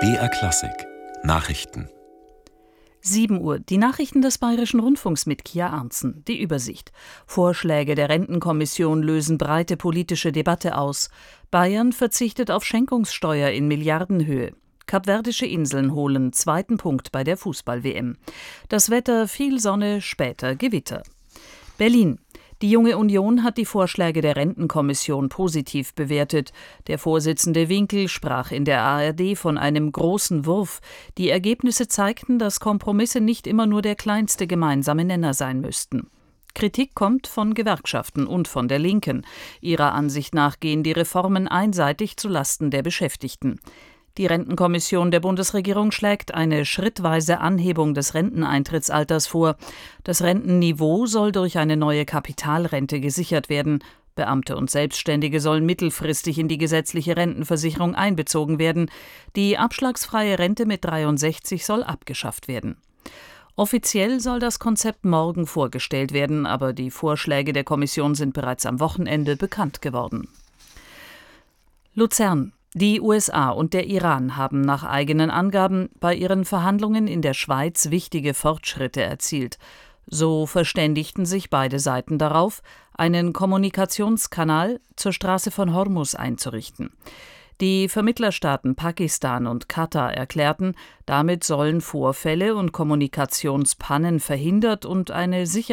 BR Klassik Nachrichten 7 Uhr. Die Nachrichten des Bayerischen Rundfunks mit Kia Arntzen. Die Übersicht. Vorschläge der Rentenkommission lösen breite politische Debatte aus. Bayern verzichtet auf Schenkungssteuer in Milliardenhöhe. Kapverdische Inseln holen 2. Punkt bei der Fußball-WM. Das Wetter: viel Sonne, später Gewitter. Berlin. Die Junge Union hat die Vorschläge der Rentenkommission positiv bewertet. Der Vorsitzende Winkel sprach in der ARD von einem großen Wurf. Die Ergebnisse zeigten, dass Kompromisse nicht immer nur der kleinste gemeinsame Nenner sein müssten. Kritik kommt von Gewerkschaften und von der Linken. Ihrer Ansicht nach gehen die Reformen einseitig zu Lasten der Beschäftigten. Die Rentenkommission der Bundesregierung schlägt eine schrittweise Anhebung des Renteneintrittsalters vor. Das Rentenniveau soll durch eine neue Kapitalrente gesichert werden. Beamte und Selbstständige sollen mittelfristig in die gesetzliche Rentenversicherung einbezogen werden. Die abschlagsfreie Rente mit 63 soll abgeschafft werden. Offiziell soll das Konzept morgen vorgestellt werden, aber die Vorschläge der Kommission sind bereits am Wochenende bekannt geworden. Luzern. Die USA und der Iran haben nach eigenen Angaben bei ihren Verhandlungen in der Schweiz wichtige Fortschritte erzielt. So verständigten sich beide Seiten darauf, einen Kommunikationskanal zur Straße von Hormuz einzurichten. Die Vermittlerstaaten Pakistan und Katar erklärten, damit sollen Vorfälle und Kommunikationspannen verhindert und eine sichere